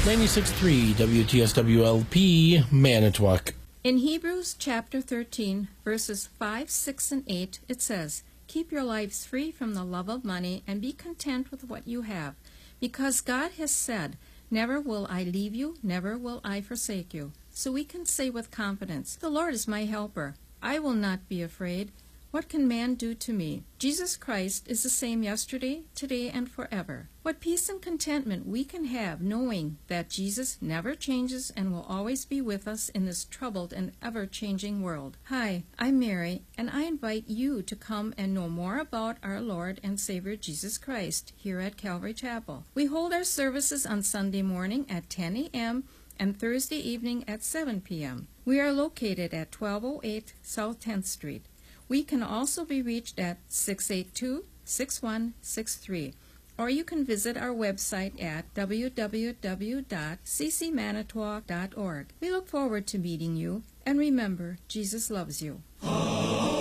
96.3 WTSWLP, Manitowoc. In Hebrews chapter 13, verses 5, 6, and 8, it says, "Keep your lives free from the love of money and be content with what you have, because God has said, 'Never will I leave you, never will I forsake you.'" So we can say with confidence, "The Lord is my helper. I will not be afraid. What can man do to me?" Jesus Christ is the same yesterday, today, and forever. What peace and contentment we can have knowing that Jesus never changes and will always be with us in this troubled and ever-changing world. Hi, I'm Mary, and I invite you to come and know more about our Lord and Savior Jesus Christ here at Calvary Chapel. We hold our services on Sunday morning at 10 a.m. and Thursday evening at 7 p.m. We are located at 1208 South 10th Street. We can also be reached at 682-6163, or you can visit our website at www.ccmanitowoc.org. We look forward to meeting you, and remember, Jesus loves you.